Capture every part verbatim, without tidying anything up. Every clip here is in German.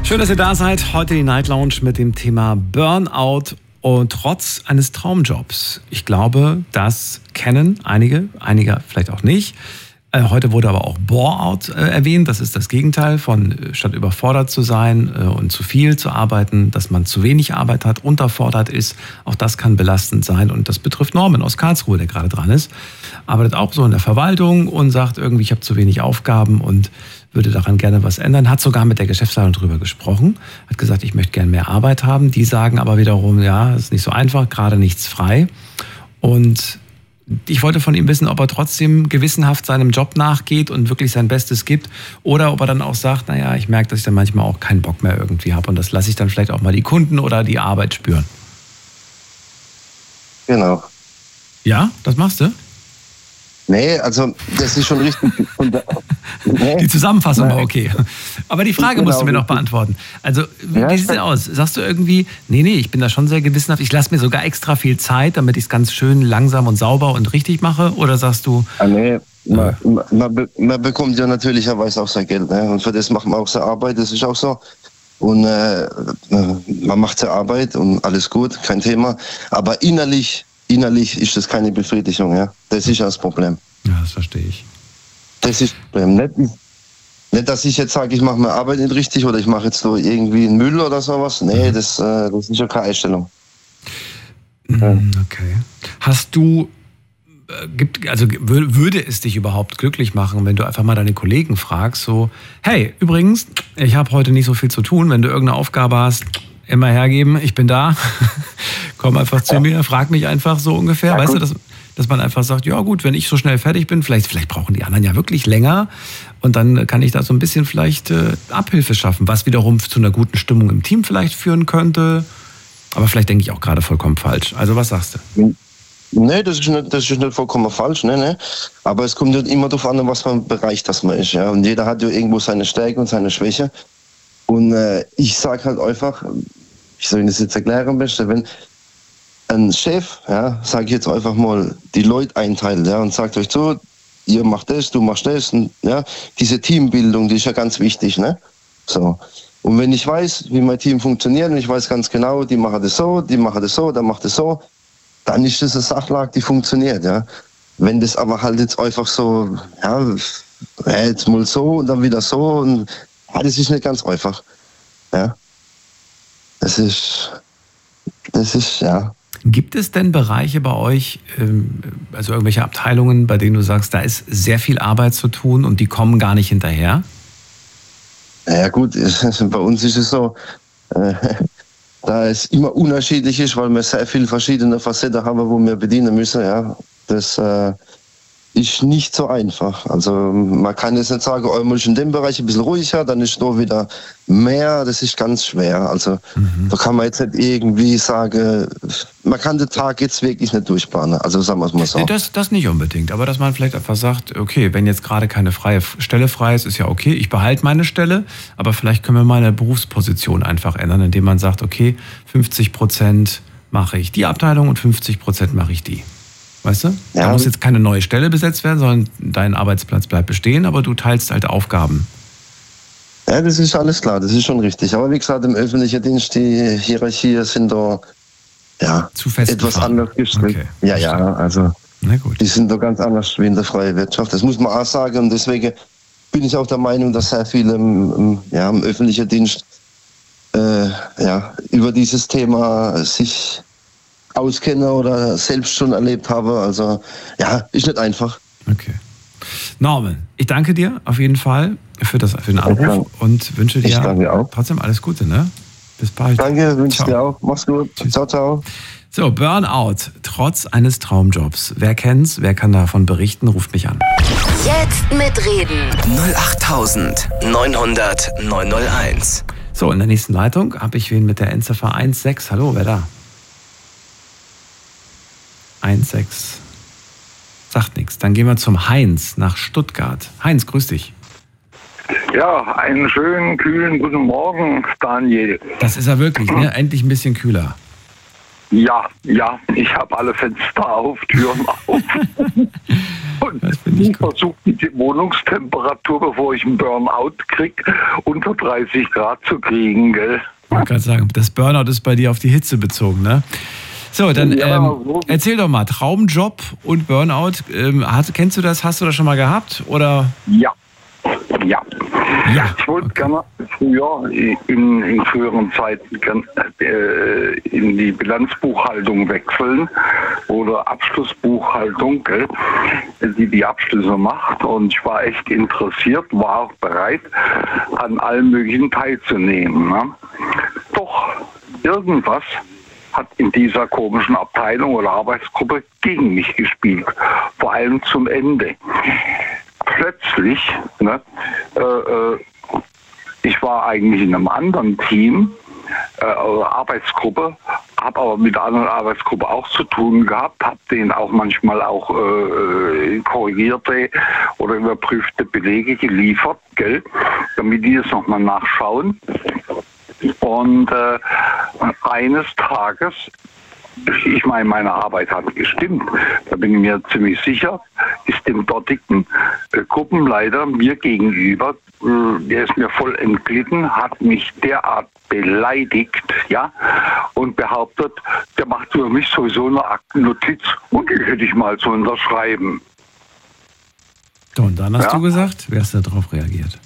Schön, dass ihr da seid. Heute die Night Lounge mit dem Thema Burnout und trotz eines Traumjobs. Ich glaube, das kennen einige, einige vielleicht auch nicht. Heute wurde aber auch Bore-out äh, erwähnt. Das ist das Gegenteil von, statt überfordert zu sein äh, und zu viel zu arbeiten, dass man zu wenig Arbeit hat, unterfordert ist. Auch das kann belastend sein. Und das betrifft Norman aus Karlsruhe, der gerade dran ist. Arbeitet auch so in der Verwaltung und sagt irgendwie, ich habe zu wenig Aufgaben und würde daran gerne was ändern. Hat sogar mit der Geschäftsleitung drüber gesprochen. Hat gesagt, ich möchte gerne mehr Arbeit haben. Die sagen aber wiederum, ja, das ist nicht so einfach, gerade nichts frei. Und ich wollte von ihm wissen, ob er trotzdem gewissenhaft seinem Job nachgeht und wirklich sein Bestes gibt oder ob er dann auch sagt, naja, ich merke, dass ich dann manchmal auch keinen Bock mehr irgendwie habe und das lasse ich dann vielleicht auch mal die Kunden oder die Arbeit spüren. Genau. Ja, das machst du? Nee, also das ist schon richtig. Nee. Die Zusammenfassung war okay. Aber die Frage musst du mir noch beantworten. Also, wie ja, sieht es denn aus? Sagst du irgendwie, nee, nee, ich bin da schon sehr gewissenhaft, ich lasse mir sogar extra viel Zeit, damit ich es ganz schön langsam und sauber und richtig mache? Oder sagst du... Ah, nee, man, man, man bekommt ja natürlicherweise auch sein Geld. Ne? Und für das macht man auch seine Arbeit, das ist auch so. Und äh, man macht seine Arbeit und alles gut, kein Thema. Aber innerlich... Innerlich ist das keine Befriedigung, ja. Das ist ja das Problem. Ja, das verstehe ich. Das ist das Problem. Nicht, nicht dass ich jetzt sage, ich mache meine Arbeit nicht richtig oder ich mache jetzt so irgendwie einen Müll oder sowas. Nee, das, äh, das ist ja keine Einstellung. Okay. Hast du, äh, gibt, also würde es dich überhaupt glücklich machen, wenn du einfach mal deine Kollegen fragst, so, hey, übrigens, ich habe heute nicht so viel zu tun, wenn du irgendeine Aufgabe hast, immer hergeben, ich bin da, komm einfach zu mir, frag mich einfach so ungefähr, ja, weißt gut. du, dass, dass man einfach sagt, ja gut, wenn ich so schnell fertig bin, vielleicht, vielleicht brauchen die anderen ja wirklich länger und dann kann ich da so ein bisschen vielleicht äh, Abhilfe schaffen, was wiederum zu einer guten Stimmung im Team vielleicht führen könnte, aber vielleicht denke ich auch gerade vollkommen falsch. Also was sagst du? Nee, das ist nicht, das ist nicht vollkommen falsch, nee, nee. Aber es kommt halt immer darauf an, was für ein Bereich das man ist, ja, und jeder hat ja irgendwo seine Stärke und seine Schwäche. Und äh, ich sage halt einfach, ich soll Ihnen das jetzt erklären am besten, wenn ein Chef, ja, sage ich jetzt einfach mal, die Leute einteilt, ja, und sagt euch so, ihr macht das, du machst das, und, ja, diese Teambildung, die ist ja ganz wichtig, ne? So. Und wenn ich weiß, wie mein Team funktioniert, und ich weiß ganz genau, die machen das so, die machen das so, der macht das so, dann ist das eine Sachlage, die funktioniert, ja. Wenn das aber halt jetzt einfach so, ja, jetzt mal so und dann wieder so, und ja, das ist nicht ganz einfach. Ja. Das ist, das ist, ja. Gibt es denn Bereiche bei euch, also irgendwelche Abteilungen, bei denen du sagst, da ist sehr viel Arbeit zu tun und die kommen gar nicht hinterher? Ja gut, bei uns ist es so, äh, da es immer unterschiedlich ist, weil wir sehr viele verschiedene Facetten haben, wo wir bedienen müssen. Ja. Das äh, ist nicht so einfach. Also man kann jetzt nicht sagen, oh, muss ich in dem Bereich ein bisschen ruhiger, dann ist da wieder mehr, das ist ganz schwer. Also mhm. da kann man jetzt nicht irgendwie sagen, man kann den Tag jetzt wirklich nicht durchplanen. Also sagen wir es mal so. Nee, das, das nicht unbedingt, aber dass man vielleicht einfach sagt, okay, wenn jetzt gerade keine freie Stelle frei ist, ist ja okay, ich behalte meine Stelle, aber vielleicht können wir meine Berufsposition einfach ändern, indem man sagt, okay, fünfzig Prozent mache ich die Abteilung und fünfzig Prozent mache ich die. Weißt du? Ja. Da muss jetzt keine neue Stelle besetzt werden, sondern dein Arbeitsplatz bleibt bestehen, aber du teilst halt Aufgaben. Ja, das ist alles klar, das ist schon richtig. Aber wie gesagt, im öffentlichen Dienst, die Hierarchien sind da ja, zu fest etwas gefahren. anders gestrickt. Okay. Ja, ja, also na gut. Die sind da ganz anders wie in der freien Wirtschaft. Das muss man auch sagen, und deswegen bin ich auch der Meinung, dass sehr viele im, im, ja, im öffentlichen Dienst äh, ja, über dieses Thema sich auskenne oder selbst schon erlebt habe. Also ja, ist nicht einfach. Okay. Norman, ich danke dir auf jeden Fall für, das, für den Anruf und wünsche dir trotzdem alles Gute. Ne? Bis bald. Danke, wünsche dir auch. Mach's gut. Tschüss. Ciao, ciao. So, Burnout, trotz eines Traumjobs. Wer kennt's? Wer kann davon berichten? Ruft mich an. Jetzt mitreden. null acht neunhundert neun null eins. So, in der nächsten Leitung habe ich wen mit der Endziffer eins sechs. Hallo, wer da? eins sechs. Sagt nichts. Dann gehen wir zum Heinz nach Stuttgart. Heinz, grüß dich. Ja, einen schönen, kühlen guten Morgen, Daniel. Das ist er wirklich, ne? Endlich ein bisschen kühler. Ja, ja, ich habe alle Fenster auf, Türen auf. Und ich versuche die Wohnungstemperatur, bevor ich einen Burnout kriege, unter dreißig Grad zu kriegen, gell? Ich wollte gerade sagen, das Burnout ist bei dir auf die Hitze bezogen, ne? So, dann Ja, ähm, so. erzähl doch mal, Traumjob und Burnout, ähm, hast, kennst du das, hast du das schon mal gehabt, oder? Ja. Ja. Ja. Ich wollte gerne früher, in, in früheren Zeiten, gern, äh, in die Bilanzbuchhaltung wechseln oder Abschlussbuchhaltung, gell, die die Abschlüsse macht. Und ich war echt interessiert, war auch bereit, an allen möglichen teilzunehmen. Ne? Doch irgendwas hat in dieser komischen Abteilung oder Arbeitsgruppe gegen mich gespielt, vor allem zum Ende. Plötzlich, ne, äh, äh, ich war eigentlich in einem anderen Team, äh, Arbeitsgruppe, habe aber mit der anderen Arbeitsgruppe auch zu tun gehabt, habe denen auch manchmal auch äh, korrigierte oder überprüfte Belege geliefert, gell, damit die es nochmal nachschauen. Und äh, eines Tages, ich meine, meine Arbeit hat gestimmt, da bin ich mir ziemlich sicher, ist dem dortigen äh, Gruppenleiter mir gegenüber, äh, der ist mir voll entglitten, hat mich derart beleidigt, ja, und behauptet, der macht über mich sowieso eine Aktennotiz und die hätte ich mal zu unterschreiben. So, und dann hast Ja. du gesagt, wer hast da drauf reagiert?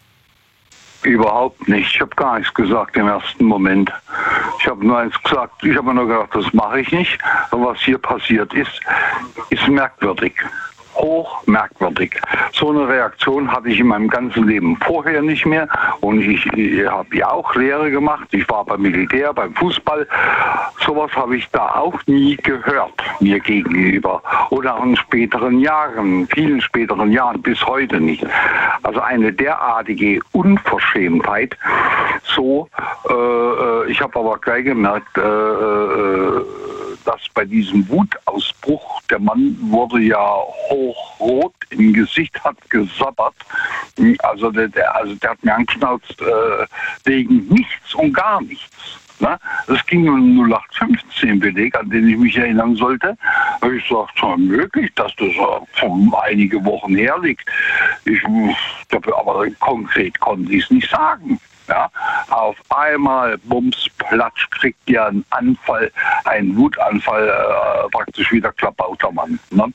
Überhaupt nicht. Ich habe gar nichts gesagt im ersten Moment. Ich habe nur eins gesagt, ich habe nur gedacht, das mache ich nicht. Aber was hier passiert ist, ist merkwürdig. Hoch merkwürdig. So eine Reaktion hatte ich in meinem ganzen Leben vorher nicht mehr. Und ich, ich habe ja auch Lehre gemacht. Ich war beim Militär, beim Fußball. Sowas habe ich da auch nie gehört, mir gegenüber. Oder auch in späteren Jahren, vielen späteren Jahren, bis heute nicht. Also eine derartige Unverschämtheit. So, äh, ich habe aber gleich gemerkt, äh, äh, dass bei diesem Wutausbruch, der Mann wurde ja hochrot im Gesicht, hat gesabbert. Also der, der, also der hat mir angeknauzt äh, wegen nichts und gar nichts. Ne? Es ging um einen null acht fünfzehn Beleg, an den ich mich erinnern sollte. Ich sagte, schon möglich, dass das schon einige Wochen her liegt. Ich, aber konkret konnte ich es nicht sagen. Ja, auf einmal, bums, platsch, kriegt ihr einen Anfall, einen Wutanfall, äh, praktisch wie der Klabauter Mann. Ne?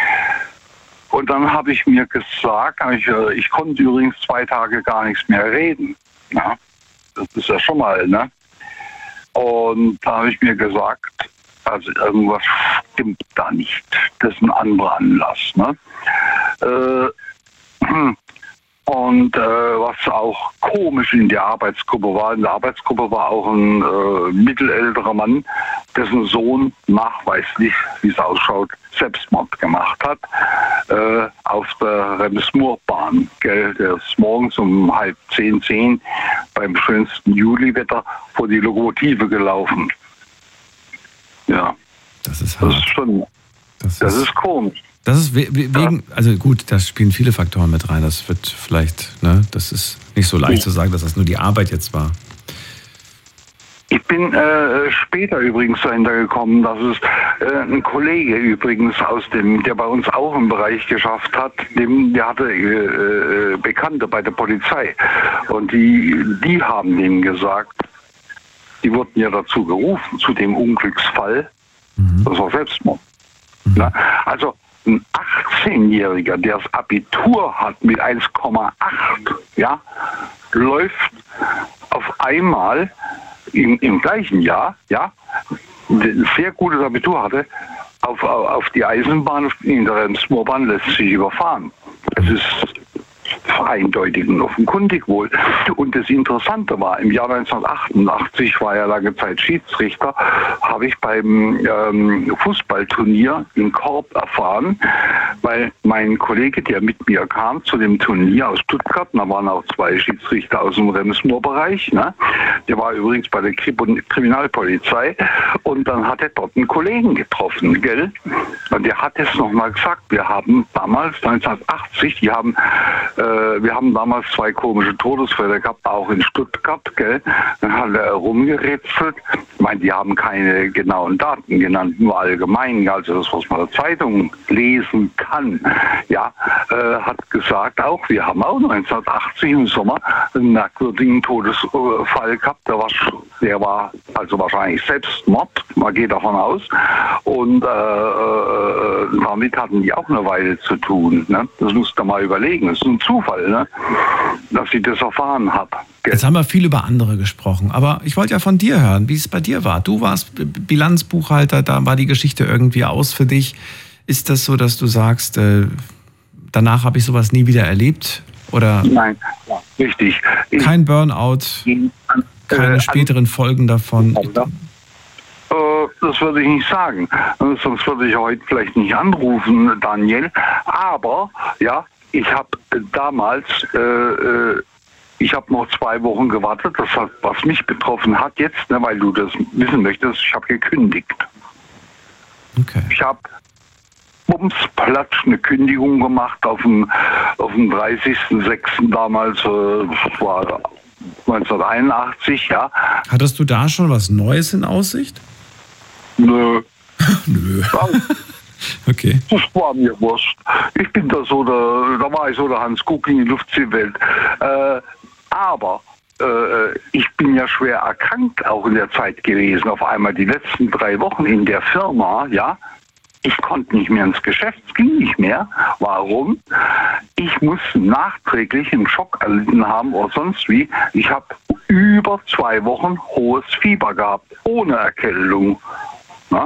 Und dann habe ich mir gesagt, ich, äh, ich konnte übrigens zwei Tage gar nichts mehr reden. Ja? Das ist ja schon mal, ne? Und da habe ich mir gesagt, also irgendwas stimmt da nicht. Das ist ein anderer Anlass. Ne? Äh, Und äh, was auch komisch in der Arbeitsgruppe war, in der Arbeitsgruppe war auch ein äh, mittelälterer Mann, dessen Sohn nachweislich, wie es ausschaut, Selbstmord gemacht hat, äh, auf der Rems-Murr-Bahn. Gell? Der ist morgens um halb zehn, zehn beim schönsten Juliwetter vor die Lokomotive gelaufen. Ja, Das ist das hart. ist schon, Das das ist, ist komisch. das ist we- we- wegen, also gut, da spielen viele Faktoren mit rein. Das wird vielleicht, ne, das ist nicht so leicht zu sagen, dass das nur die Arbeit jetzt war. Ich bin äh, später übrigens dahinter gekommen, dass es äh, ein Kollege übrigens aus dem, der bei uns auch im Bereich geschafft hat, dem, der hatte äh, Bekannte bei der Polizei und die, die haben dem gesagt, die wurden ja dazu gerufen, zu dem Unglücksfall, mhm. das war Selbstmord. Mhm. Na, also ein achtzehnjähriger, der das Abitur hat mit eins Komma acht, ja, läuft auf einmal im, im gleichen Jahr, ja, ein sehr gutes Abitur hatte, auf, auf die Eisenbahn, in der Rems-Murr-Bahn lässt sich überfahren. Es ist eindeutig und offenkundig wohl. Und das Interessante war, im Jahr neunzehnhundertachtundachtzig war er lange Zeit Schiedsrichter, habe ich beim ähm, Fußballturnier in Korb erfahren, weil mein Kollege, der mit mir kam zu dem Turnier aus Stuttgart, da waren auch zwei Schiedsrichter aus dem Rems-Murr-Bereich, ne? Der war übrigens bei der Kriminalpolizei und dann hat er dort einen Kollegen getroffen, gell? Und der hat es nochmal gesagt, wir haben damals, neunzehnhundertachtzig, die haben äh, wir haben damals zwei komische Todesfälle gehabt, auch in Stuttgart, gell? Dann hat er rumgerätselt. Ich meine, die haben keine genauen Daten genannt, nur allgemein, also das, was man in der Zeitung lesen kann. Ja, äh, hat gesagt auch, wir haben auch neunzehnhundertachtzig im Sommer einen merkwürdigen Todesfall gehabt. Der war, der war also wahrscheinlich Selbstmord, man geht davon aus. Und äh, äh, damit hatten die auch eine Weile zu tun. Ne? Das musst du mal überlegen. Das ist ein Zufall, ne? Dass ich das erfahren habe. Jetzt haben wir viel über andere gesprochen, aber ich wollte ja von dir hören, wie es bei dir war. Du warst Bilanzbuchhalter, da war die Geschichte irgendwie aus für dich. Ist das so, dass du sagst, äh, danach habe ich sowas nie wieder erlebt? Oder Nein, richtig. Kein Burnout, keine späteren Folgen davon? Das würde ich nicht sagen. Sonst würde ich heute vielleicht nicht anrufen, Daniel. Aber, ja, ich habe damals, äh, ich habe noch zwei Wochen gewartet. Das hat, was mich betroffen hat jetzt, ne, weil du das wissen möchtest, ich habe gekündigt. Okay. Ich habe bums, platsch eine Kündigung gemacht auf dem, auf dem dreißigsten sechsten damals, äh, war neunzehnhunderteinundachtzig, ja. Hattest du da schon was Neues in Aussicht? Nö. Nö. Okay. Das war mir wurscht. Ich bin da so der, da war ich so der Hans Kuck in die Luftseewelt. Äh, aber äh, ich bin ja schwer erkrankt auch in der Zeit gewesen. Auf einmal die letzten drei Wochen in der Firma, ja. Ich konnte nicht mehr ins Geschäft, es ging nicht mehr. Warum? Ich muss nachträglich einen Schock erlitten haben oder sonst wie. Ich habe über zwei Wochen hohes Fieber gehabt, ohne Erkältung. Na?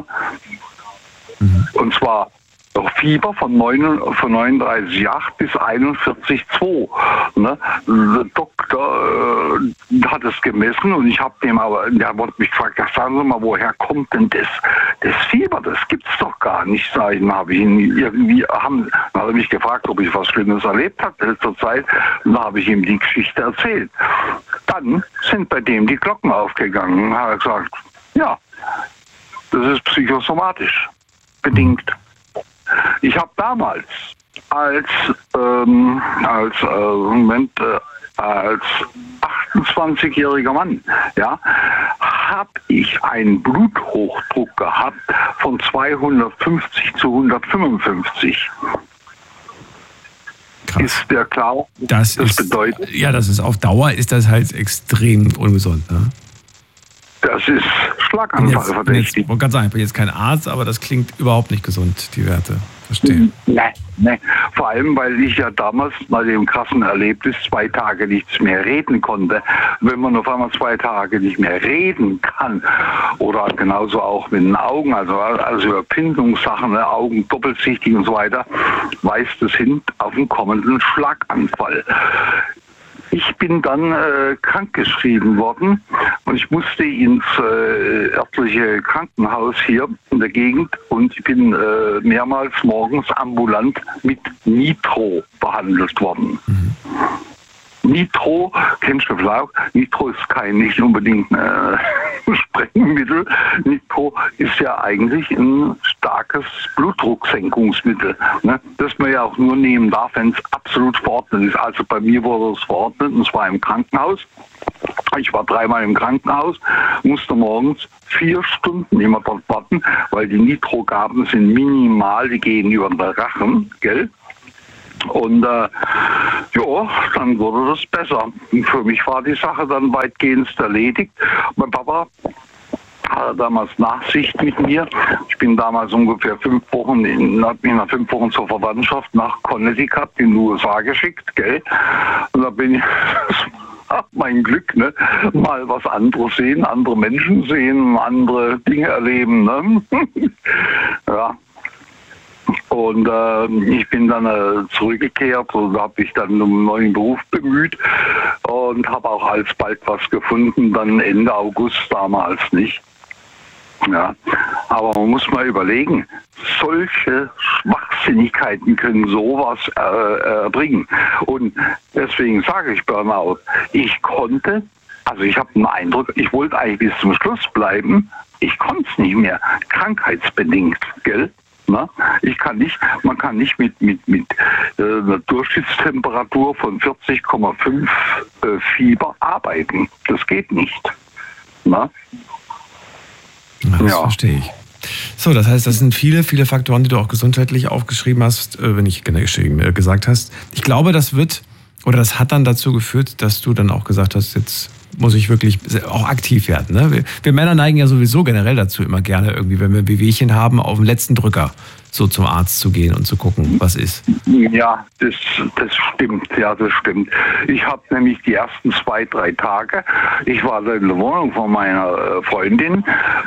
Mhm. Und zwar Fieber von, von neununddreißig Komma acht bis einundvierzig Komma zwei. Ne? Der Doktor äh, hat es gemessen und ich habe dem aber, der wollte mich gefragt, sagen Sie mal, woher kommt denn das, das Fieber? Das gibt's doch gar nicht. Dann habe ich ihn irgendwie, haben, dann hat er mich gefragt, ob ich was Schlimmes erlebt habe in letzter Zeit. Und dann habe ich ihm die Geschichte erzählt. Dann sind bei dem die Glocken aufgegangen. Dann hat er gesagt, ja, das ist psychosomatisch bedingt. Ich habe damals als, ähm, als, äh, Moment, äh, als achtundzwanzigjähriger Mann, ja, habe ich einen Bluthochdruck gehabt von zweihundertfünfzig zu hundertfünfundfünfzig. Krass. Ist der klar? Das, das ist, bedeutet? Ja, das ist auf Dauer ist das halt extrem ungesund, ne? Das ist Schlaganfall verdächtig. Ich wollte gerade sagen, ich bin jetzt kein Arzt, aber das klingt überhaupt nicht gesund, die Werte. Verstehe. Nee, nee. Vor allem, weil ich ja damals bei dem krassen Erlebnis zwei Tage nichts mehr reden konnte. Wenn man auf einmal zwei Tage nicht mehr reden kann, oder genauso auch mit den Augen, also, also Überpindungssachen, ne, Augen doppelsichtig und so weiter, weist es hin auf einen kommenden Schlaganfall. Ich bin dann äh, krankgeschrieben worden und ich musste ins äh, örtliche Krankenhaus hier in der Gegend und ich bin äh, mehrmals morgens ambulant mit Nitro behandelt worden. Mhm. Nitro, kennst du vielleicht auch? Nitro ist kein, nicht unbedingt äh, Sprengmittel. Nitro ist ja eigentlich ein starkes Blutdrucksenkungsmittel, ne? Das man ja auch nur nehmen darf, wenn es absolut verordnet ist. Also bei mir wurde es verordnet, und zwar im Krankenhaus. Ich war dreimal im Krankenhaus, musste morgens vier Stunden immer dort warten, weil die Nitrogaben sind minimal, die gehen über den Rachen, gell? Und äh, ja, dann wurde das besser. Und für mich war die Sache dann weitgehend erledigt. Mein Papa hatte damals Nachsicht mit mir. Ich bin damals ungefähr fünf Wochen, in, hat mich nach fünf Wochen zur Verwandtschaft nach Connecticut in den U S A geschickt, gell? Und da bin ich, mein Glück, ne? Mal was anderes sehen, andere Menschen sehen, andere Dinge erleben, ne? Ja. Und äh, ich bin dann äh, zurückgekehrt und habe mich dann um einen neuen Beruf bemüht und habe auch alsbald was gefunden, dann Ende August damals, nicht? Ja, aber man muss mal überlegen, solche Schwachsinnigkeiten können sowas äh, erbringen. Und deswegen sage ich Burnout. Ich konnte, also ich habe einen Eindruck, ich wollte eigentlich bis zum Schluss bleiben, ich konnte es nicht mehr, krankheitsbedingt, gell? Na, ich kann nicht, man kann nicht mit, mit, mit äh, einer Durchschnittstemperatur von vierzig Komma fünf äh, Fieber arbeiten. Das geht nicht. Na? Ja, das ja. verstehe ich. So, das heißt, das sind viele, viele Faktoren, die du auch gesundheitlich aufgeschrieben hast, äh, wenn ich geschrieben, äh, gesagt hast. Ich glaube, das wird, oder das hat dann dazu geführt, dass du dann auch gesagt hast, jetzt muss ich wirklich auch aktiv werden. Ne? Wir, wir Männer neigen ja sowieso generell dazu, immer gerne irgendwie, wenn wir Wehwehchen haben, auf den letzten Drücker so zum Arzt zu gehen und zu gucken, was ist. Ja, das, das stimmt, ja, das stimmt. Ich habe nämlich die ersten zwei, drei Tage, ich war da in der Wohnung von meiner Freundin,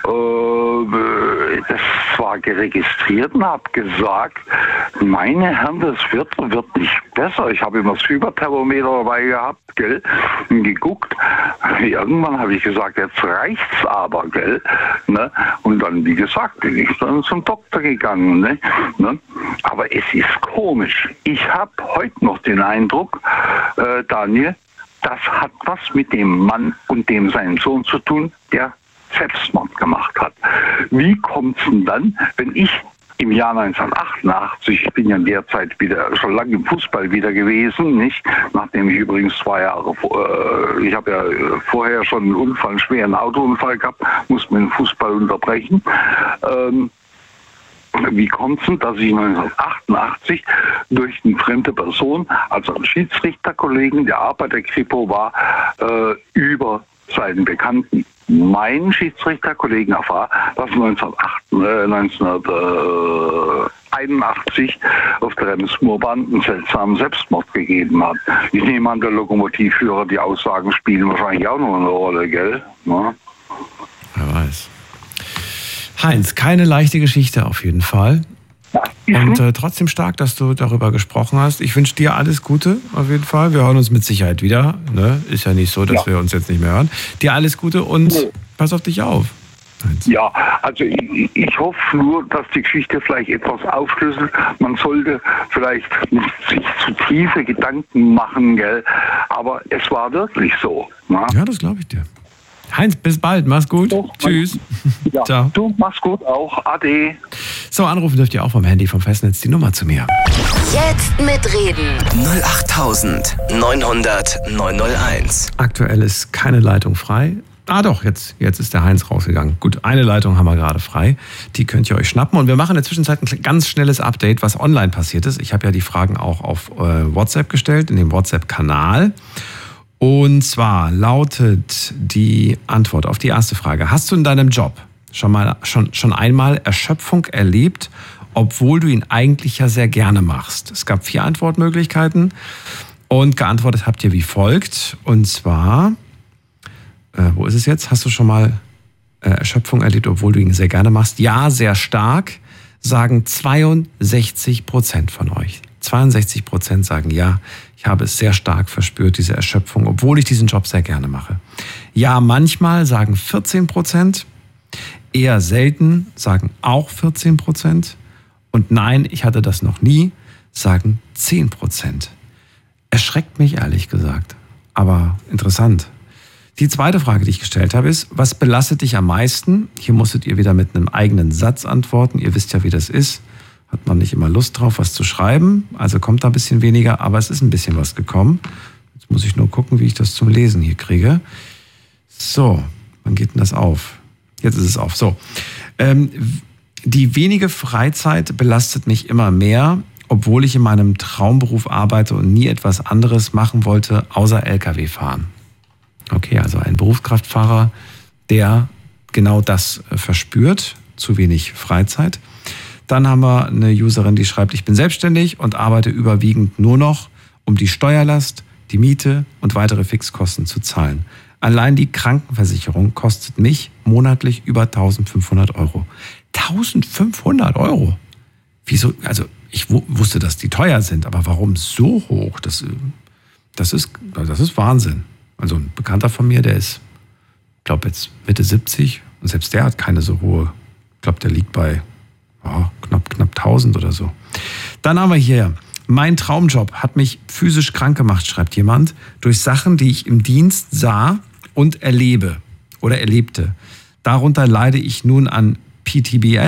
äh, das war geregistriert und habe gesagt, meine Herren, das wird, wird nicht besser. Ich habe immer das Fieberthermometer dabei gehabt, gell, und geguckt. Irgendwann habe ich gesagt, jetzt reicht's aber, gell, ne? Und dann, wie gesagt, bin ich dann zum Doktor gegangen, ne? Ne? Aber es ist komisch. Ich habe heute noch den Eindruck, äh, Daniel, das hat was mit dem Mann und dem seinen Sohn zu tun, der Selbstmord gemacht hat. Wie kommt es denn dann, wenn ich im Jahr neunzehnhundertachtundachtzig, ich bin ja in der Zeit wieder schon lange im Fußball wieder gewesen, nicht? Nachdem ich übrigens zwei Jahre, äh, ich habe ja vorher schon einen Unfall, einen schweren Autounfall gehabt, musste mir den Fußball unterbrechen. Ähm, Wie kommt es denn, dass ich neunzehnhundertachtundachtzig durch eine fremde Person, also einen Schiedsrichterkollegen, der Arbeiter Kripo war, äh, über seinen Bekannten, meinen Schiedsrichterkollegen erfahre, dass neunzehnhunderteinundachtzig auf der Rems-Murrbahn einen seltsamen Selbstmord gegeben hat. Ich nehme an, der Lokomotivführer, die Aussagen spielen wahrscheinlich auch noch eine Rolle, gell? Ja. Wer weiß. Heinz, keine leichte Geschichte auf jeden Fall. Und äh, trotzdem stark, dass du darüber gesprochen hast. Ich wünsche dir alles Gute auf jeden Fall. Wir hören uns mit Sicherheit wieder. Ne? Ist ja nicht so, dass ja. wir uns jetzt nicht mehr hören. Dir alles Gute und nee. pass auf dich auf. Heinz. Ja, also ich, ich hoffe nur, dass die Geschichte vielleicht etwas aufschlüsselt. Man sollte vielleicht nicht sich zu tiefe Gedanken machen, gell? Aber es war wirklich so. Na? Ja, das glaube ich dir. Heinz, bis bald. Mach's gut. Doch, Tschüss. Ja, ciao. Du mach's gut auch. Ade. So, anrufen dürft ihr auch vom Handy, vom Festnetz die Nummer zu mir. Jetzt mitreden. null acht neunhundert neunhunderteins. Aktuell ist keine Leitung frei. Ah doch, jetzt, jetzt ist der Heinz rausgegangen. Gut, eine Leitung haben wir gerade frei. Die könnt ihr euch schnappen. Und wir machen in der Zwischenzeit ein ganz schnelles Update, was online passiert ist. Ich habe ja die Fragen auch auf äh, WhatsApp gestellt, in dem WhatsApp-Kanal. Und zwar lautet die Antwort auf die erste Frage: Hast du in deinem Job schon mal schon, schon einmal Erschöpfung erlebt, obwohl du ihn eigentlich ja sehr gerne machst? Es gab vier Antwortmöglichkeiten und geantwortet habt ihr wie folgt. Und zwar, äh, wo ist es jetzt? Hast du schon mal äh, Erschöpfung erlebt, obwohl du ihn sehr gerne machst? Ja, sehr stark, sagen zweiundsechzig Prozent von euch. zweiundsechzig Prozent sagen ja, ich habe es sehr stark verspürt, diese Erschöpfung, obwohl ich diesen Job sehr gerne mache. Ja, manchmal, sagen vierzehn Prozent. Eher selten, sagen auch vierzehn Prozent. Und nein, ich hatte das noch nie, sagen zehn Prozent. Erschreckt mich ehrlich gesagt, aber interessant. Die zweite Frage, die ich gestellt habe, ist: Was belastet dich am meisten? Hier musstet ihr wieder mit einem eigenen Satz antworten. Ihr wisst ja, wie das ist. Hat man nicht immer Lust drauf, was zu schreiben. Also kommt da ein bisschen weniger, aber es ist ein bisschen was gekommen. Jetzt muss ich nur gucken, wie ich das zum Lesen hier kriege. So, wann geht denn das auf? Jetzt ist es auf. So, ähm, die wenige Freizeit belastet mich immer mehr, obwohl ich in meinem Traumberuf arbeite und nie etwas anderes machen wollte, außer L K W fahren. Okay, also ein Berufskraftfahrer, der genau das verspürt, zu wenig Freizeit. Dann haben wir eine Userin, die schreibt: Ich bin selbstständig und arbeite überwiegend nur noch, um die Steuerlast, die Miete und weitere Fixkosten zu zahlen. Allein die Krankenversicherung kostet mich monatlich über eintausendfünfhundert Euro. eintausendfünfhundert Euro? Wieso? Also ich wusste, dass die teuer sind, aber warum so hoch? Das, das, ist, das ist Wahnsinn. Also ein Bekannter von mir, der ist, ich glaube jetzt Mitte siebzig und selbst der hat keine so hohe. Ich glaube, der liegt bei ja, knapp, knapp tausend oder so. Dann haben wir hier: Mein Traumjob hat mich physisch krank gemacht, schreibt jemand, durch Sachen, die ich im Dienst sah und erlebe oder erlebte. Darunter leide ich nun an P T B S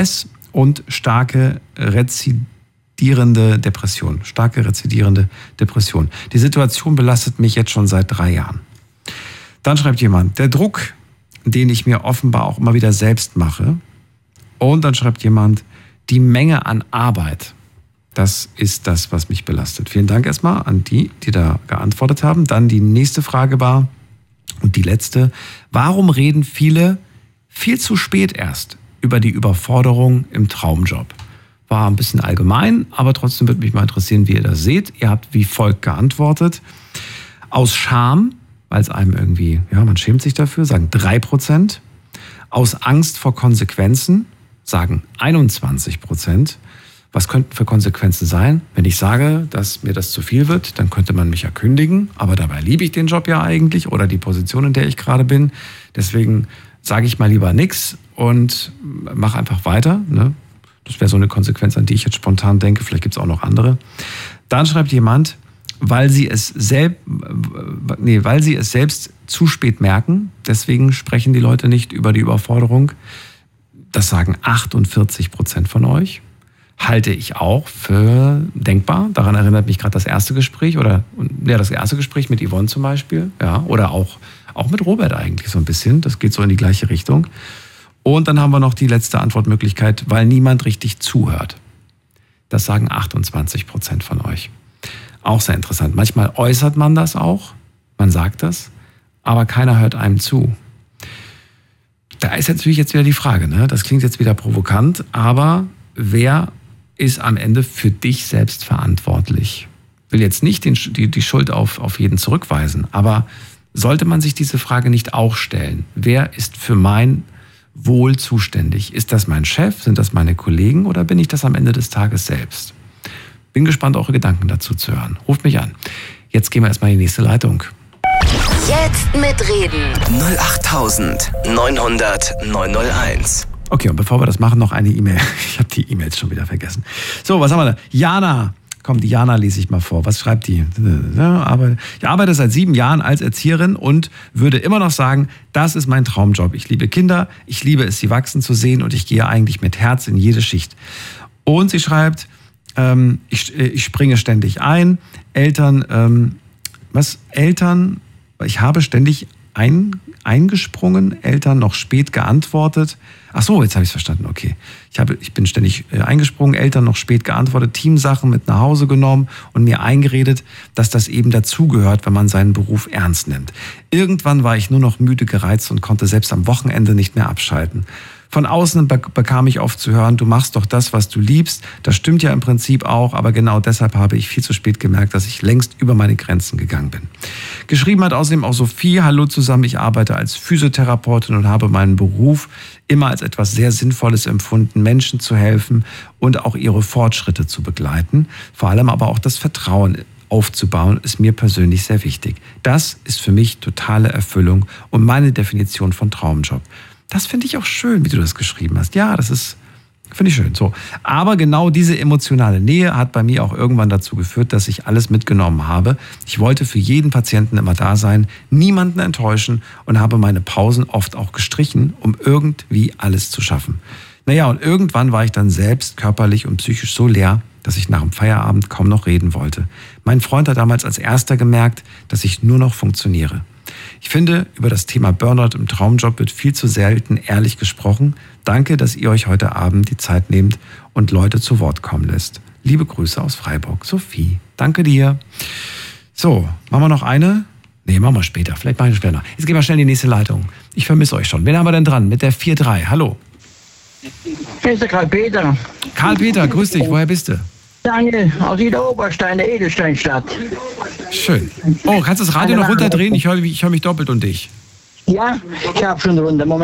und starke rezidierende Depression. Starke rezidierende Depression. Die Situation belastet mich jetzt schon seit drei Jahren. Dann schreibt jemand, der Druck, den ich mir offenbar auch immer wieder selbst mache. Und dann schreibt jemand, die Menge an Arbeit. Das ist das, was mich belastet. Vielen Dank erstmal an die, die da geantwortet haben. Dann die nächste Frage war, und die letzte, warum reden viele viel zu spät erst über die Überforderung im Traumjob? War ein bisschen allgemein, aber trotzdem würde mich mal interessieren, wie ihr das seht. Ihr habt wie folgt geantwortet. Aus Scham, weil es einem irgendwie, ja, man schämt sich dafür, sagen drei Prozent. Aus Angst vor Konsequenzen, sagen einundzwanzig Prozent. Was könnten für Konsequenzen sein? Wenn ich sage, dass mir das zu viel wird, dann könnte man mich ja kündigen. Aber dabei liebe ich den Job ja eigentlich oder die Position, in der ich gerade bin. Deswegen sage ich mal lieber nichts und mache einfach weiter. Ne? Das wäre so eine Konsequenz, an die ich jetzt spontan denke. Vielleicht gibt es auch noch andere. Dann schreibt jemand, weil sie es selbst, nee, weil sie es selbst zu spät merken. Deswegen sprechen die Leute nicht über die Überforderung. Das sagen achtundvierzig Prozent von euch. Halte ich auch für denkbar. Daran erinnert mich gerade das erste Gespräch oder ja, das erste Gespräch mit Yvonne zum Beispiel. Ja, oder auch, auch mit Robert eigentlich so ein bisschen. Das geht so in die gleiche Richtung. Und dann haben wir noch die letzte Antwortmöglichkeit, weil niemand richtig zuhört. Das sagen achtundzwanzig Prozent von euch. Auch sehr interessant. Manchmal äußert man das auch, man sagt das, aber keiner hört einem zu. Da ist natürlich jetzt wieder die Frage, ne? Das klingt jetzt wieder provokant, aber wer ist am Ende für dich selbst verantwortlich? Ich will jetzt nicht den, die, die Schuld auf, auf jeden zurückweisen, aber sollte man sich diese Frage nicht auch stellen? Wer ist für mein Wohl zuständig? Ist das mein Chef? Sind das meine Kollegen? Oder bin ich das am Ende des Tages selbst? Bin gespannt, eure Gedanken dazu zu hören. Ruft mich an. Jetzt gehen wir erstmal in die nächste Leitung. Jetzt mitreden. null acht neunhundert neunhunderteins. Okay, und bevor wir das machen, noch eine E-Mail. Ich habe die E-Mails schon wieder vergessen. So, was haben wir da? Jana. Komm, die Jana lese ich mal vor. Was schreibt die? Ich arbeite seit sieben Jahren als Erzieherin und würde immer noch sagen, das ist mein Traumjob. Ich liebe Kinder, ich liebe es, sie wachsen zu sehen und ich gehe eigentlich mit Herz in jede Schicht. Und sie schreibt, ähm, ich, ich springe ständig ein. Eltern, ähm, was? Eltern, ich habe ständig ein, eingesprungen, Eltern noch spät geantwortet. Ach so, jetzt habe ich es verstanden, okay. Ich, habe, ich bin ständig äh, eingesprungen, Eltern noch spät geantwortet, Teamsachen mit nach Hause genommen und mir eingeredet, dass das eben dazugehört, wenn man seinen Beruf ernst nimmt. Irgendwann war ich nur noch müde, gereizt und konnte selbst am Wochenende nicht mehr abschalten. Von außen be- bekam ich oft zu hören, du machst doch das, was du liebst. Das stimmt ja im Prinzip auch, aber genau deshalb habe ich viel zu spät gemerkt, dass ich längst über meine Grenzen gegangen bin. Geschrieben hat außerdem auch Sophie, hallo zusammen, ich arbeite als Physiotherapeutin und habe meinen Beruf immer als etwas sehr Sinnvolles empfunden, Menschen zu helfen und auch ihre Fortschritte zu begleiten. Vor allem aber auch das Vertrauen aufzubauen, ist mir persönlich sehr wichtig. Das ist für mich totale Erfüllung und meine Definition von Traumjob. Das finde ich auch schön, wie du das geschrieben hast. Ja, das ist, finde ich schön. So. Aber genau diese emotionale Nähe hat bei mir auch irgendwann dazu geführt, dass ich alles mitgenommen habe. Ich wollte für jeden Patienten immer da sein, niemanden enttäuschen und habe meine Pausen oft auch gestrichen, um irgendwie alles zu schaffen. Naja, und irgendwann war ich dann selbst körperlich und psychisch so leer, dass ich nach dem Feierabend kaum noch reden wollte. Mein Freund hat damals als erster gemerkt, dass ich nur noch funktioniere. Ich finde, über das Thema Burnout im Traumjob wird viel zu selten ehrlich gesprochen. Danke, dass ihr euch heute Abend die Zeit nehmt und Leute zu Wort kommen lässt. Liebe Grüße aus Freiburg. Sophie, danke dir. So, machen wir noch eine? Nee, machen wir später. Vielleicht machen wir später. Jetzt gehen wir schnell in die nächste Leitung. Ich vermisse euch schon. Wen haben wir denn dran? Mit der vier drei. Hallo. Hier ist der Karl-Peter. Karl-Peter, grüß dich. Woher bist du? Daniel, aus Ida-Oberstein, der Edelsteinstadt. Schön. Oh, kannst du das Radio noch runterdrehen? Ich höre ich hör mich doppelt und dich. Ja, ich habe schon runter. Moment.